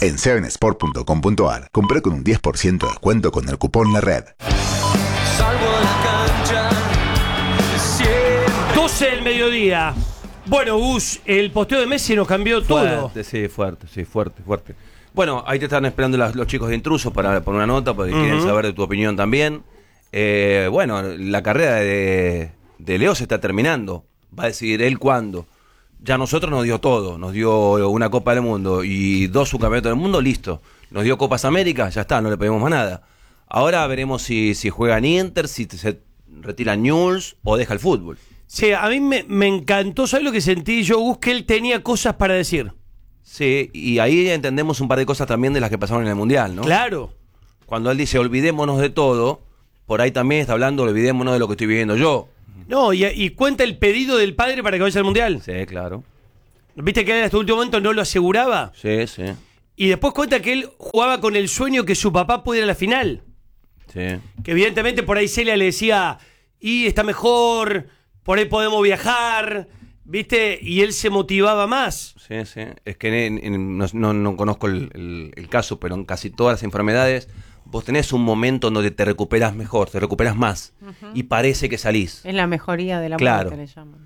En 7sport.com.ar, comprá con un 10% de descuento con el cupón La Red. Salgo a la cancha, siempre. 12 del mediodía. Bueno, Gus, el posteo de Messi nos cambió todo. Fuerte. Bueno, ahí te están esperando los chicos de Intrusos para poner una nota, porque quieren saber de tu opinión también. Bueno, la carrera de Leo se está terminando. Va a decidir él cuándo. Ya nosotros nos dio todo. Nos dio una Copa del Mundo y 2 subcampeonatos del mundo, listo. Nos dio Copas Américas, ya está, no le pedimos más nada. Ahora veremos si juega en Inter, si se retira Newell's o deja el fútbol. Sí, a mí me encantó, ¿sabes lo que sentí yo, Gus? Que él tenía cosas para decir. Sí, y ahí entendemos un par de cosas también de las que pasaron en el Mundial, ¿no? Claro. Cuando él dice olvidémonos de todo, por ahí también está hablando olvidémonos de lo que estoy viviendo yo. No, y cuenta el pedido del padre para que vaya al Mundial. Sí, claro. ¿Viste que él hasta el último momento no lo aseguraba? Sí. Y después cuenta que él jugaba con el sueño que su papá pudiera ir a la final. Sí. Que evidentemente por ahí Celia le decía, y está mejor, por ahí podemos viajar, ¿viste? Y él se motivaba más. Sí. Es que no conozco el caso, pero en casi todas las enfermedades vos tenés un momento donde te recuperas mejor, te recuperas más, y parece que salís. Es la mejoría de la Claro. muerte, le llaman.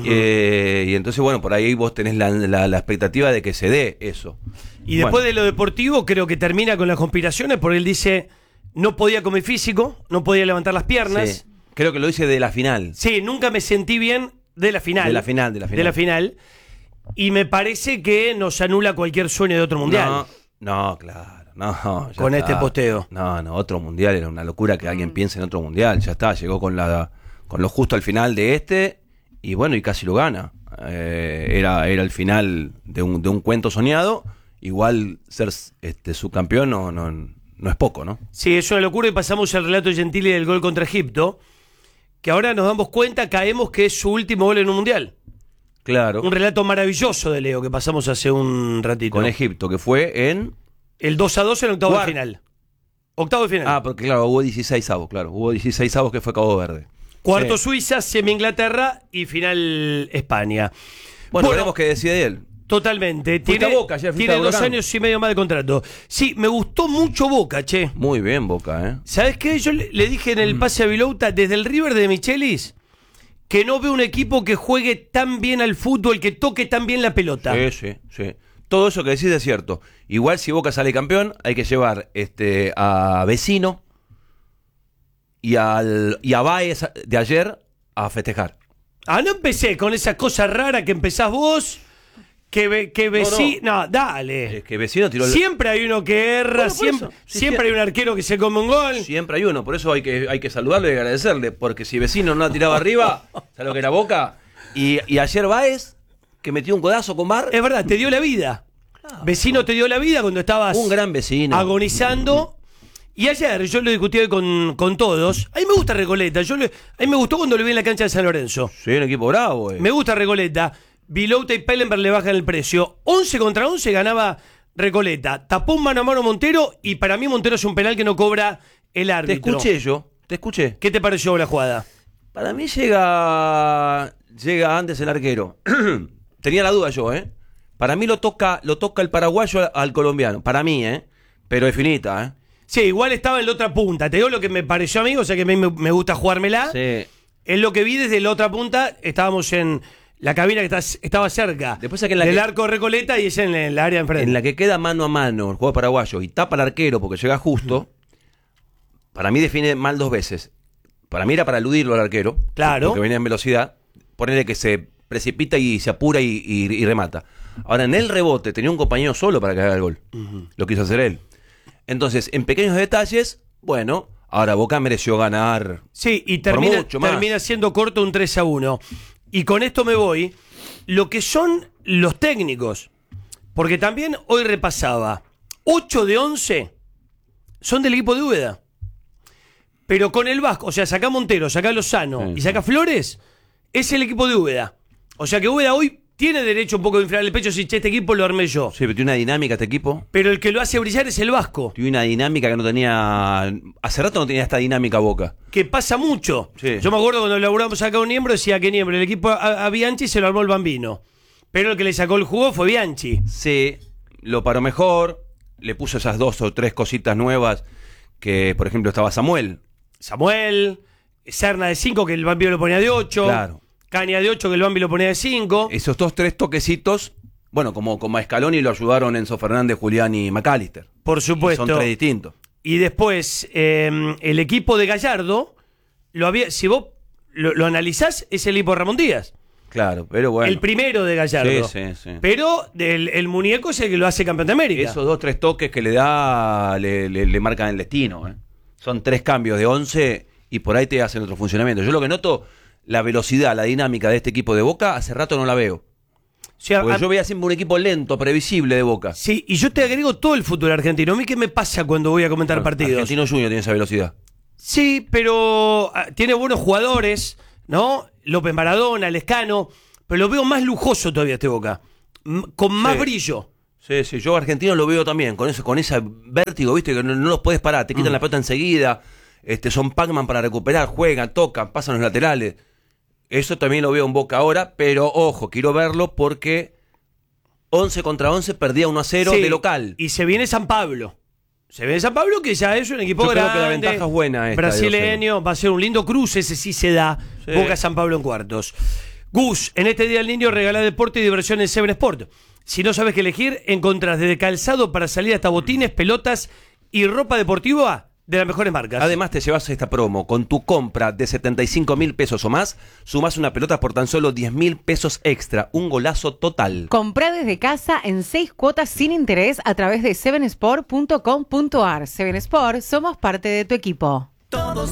Y entonces, bueno, por ahí vos tenés la expectativa de que se dé eso. Y después de lo deportivo, creo que termina con las conspiraciones, porque él dice, no podía con mi físico, no podía levantar las piernas. Sí. Creo que lo dice de la final. Sí, nunca me sentí bien de la final. De la final. Y me parece que nos anula cualquier sueño de otro mundial. No, claro. No, ya con está. este posteo. No, otro mundial, era una locura que alguien piense en otro mundial. Ya está, llegó con lo justo al final de este, y bueno, y casi lo gana. Era el final de un cuento soñado. Igual ser subcampeón no es poco, ¿no? Sí, es una locura, y pasamos al relato de Gentili del gol contra Egipto, que ahora nos damos cuenta, caemos que es su último gol en un mundial. Claro. Un relato maravilloso de Leo que pasamos hace un ratito. Con Egipto, que fue en... El 2-2 en octavo de final. Octavo de final. Ah, porque claro, hubo 16avos, Hubo 16avos que fue Cabo Verde. Cuarto Suiza, semi Inglaterra y final España. Bueno, veremos qué decide él. Totalmente. Fuiste a Boca, ya fuiste tiene a 2 Huracán. años y medio más de contrato. Sí, me gustó mucho Boca, che. Muy bien, Boca, ¿eh? ¿Sabes qué? Yo le dije en el pase a Vilouta, desde el River de Michelis, que no veo un equipo que juegue tan bien al fútbol, que toque tan bien la pelota. Sí. Todo eso que decís es cierto. Igual si Boca sale campeón, hay que llevar a Vecino y a Baez de ayer a festejar. Ah, no empecé con esa cosa rara que empezás vos, que Vecino... No, dale. Es que Vecino tiró Siempre hay uno que erra, Bueno, siempre hay un arquero que se come un gol. Siempre hay uno, por eso hay que saludarlo y agradecerle, porque si Vecino no la tiraba arriba, ¿sabes lo que era Boca? Y ayer Baez, que metió un codazo con Bar. Es verdad, te dio la vida. Claro. Vecino te dio la vida cuando estabas... Un gran Vecino. Agonizando. Y ayer, yo lo discutí hoy con todos. A mí me gusta Recoleta. A mí me gustó cuando lo vi en la cancha de San Lorenzo. Sí, un equipo bravo, Me gusta Recoleta. Vilouta y Pellenberg le bajan el precio. 11 contra 11 ganaba Recoleta. Tapó un mano a mano Montero, y para mí Montero es un penal que no cobra el árbitro. Te escuché. ¿Qué te pareció la jugada? Para mí llega antes el arquero. Tenía la duda yo, ¿eh? Para mí lo toca el paraguayo al colombiano. Para mí, ¿eh? Pero es finita, ¿eh? Sí, igual estaba en la otra punta. Te digo lo que me pareció a mí, o sea que a mí me gusta jugármela. Sí. Es lo que vi desde la otra punta. Estábamos en la cabina que estaba cerca del arco de Recoleta, y es en el área enfrente. En la que queda mano a mano el juego paraguayo y tapa al arquero porque llega justo, para mí define mal 2 veces. Para mí era para eludirlo al arquero. Claro. Porque venía en velocidad. Ponerle que se precipita y se apura y remata. Ahora, en el rebote tenía un compañero solo para que haga el gol. Lo quiso hacer él. Entonces, en pequeños detalles, bueno, ahora Boca mereció ganar. Sí, y termina siendo corto un 3-1. Y con esto me voy. Lo que son los técnicos. Porque también hoy repasaba. 8 de 11 son del equipo de Úbeda. Pero con el Vasco, o sea, saca Montero, saca Lozano y saca Flores, es el equipo de Úbeda. O sea que Úbeda hoy tiene derecho un poco de inflar el pecho si este equipo lo armé yo. Sí, pero tiene una dinámica este equipo. Pero el que lo hace brillar es el Vasco. Tiene una dinámica que no tenía... Hace rato no tenía esta dinámica Boca. Que pasa mucho. Sí. Yo me acuerdo cuando laburamos acá un Niembro, decía que Niembro, el equipo a Bianchi se lo armó el Bambino. Pero el que le sacó el jugo fue Bianchi. Sí, lo paró mejor, le puso esas 2 o 3 cositas nuevas que, por ejemplo, estaba Samuel, Serna de 5, que el Bambi lo ponía de 8. Claro. Caña de 8, que el Bambi lo ponía de 5. esos 2, 3 toquecitos, bueno, como a Scaloni lo ayudaron Enzo Fernández, Julián y McAllister. Por supuesto. Y son 3 distintos. Y después, el equipo de Gallardo, si vos lo analizás, es el equipo de Ramón Díaz. Claro, pero bueno. El primero de Gallardo. Sí. Pero el muñeco es el que lo hace campeón de América. Esos 2, 3 toques que le da, le marcan el destino. Son 3 cambios de 11 y por ahí te hacen otro funcionamiento. Yo lo que noto, la velocidad, la dinámica de este equipo de Boca, hace rato no la veo. O sea, Porque yo veía siempre un equipo lento, previsible de Boca. Sí, y yo te agrego todo el fútbol argentino. ¿A mí qué me pasa cuando voy a comentar partidos? Argentino Junior tiene esa velocidad. Sí, pero tiene buenos jugadores, ¿no? López Maradona, Lescano, pero lo veo más lujoso todavía este Boca, con más brillo. Sí, yo argentino lo veo también, con ese vértigo, viste, que no los puedes parar, te quitan la pelota enseguida, son Pac-Man para recuperar, juegan, tocan, pasan los laterales. Eso también lo veo en Boca ahora, pero ojo, quiero verlo porque 11 contra 11 perdía 1-0 de local. Y se viene San Pablo. Que ya es un equipo Yo grande. creo que la ventaja es buena esta, brasileño, va a ser un lindo cruce, ese sí se da. Sí. Boca San Pablo en cuartos. Gus, en este Día del Niño regala deporte y diversión en Seven Sport. Si no sabes qué elegir, encontrás desde calzado para salir hasta botines, pelotas y ropa deportiva de las mejores marcas. Además te llevas esta promo, con tu compra de 75.000 pesos o más, sumás una pelota por tan solo 10.000 pesos extra, un golazo total. Comprá desde casa en 6 cuotas sin interés a través de sevensport.com.ar. Seven Sport, somos parte de tu equipo. Todos